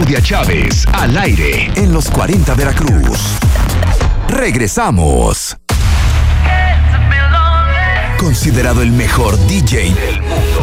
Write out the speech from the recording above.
Claudia Chávez, al aire en los 40 Veracruz. Regresamos. Considerado el mejor DJ del mundo.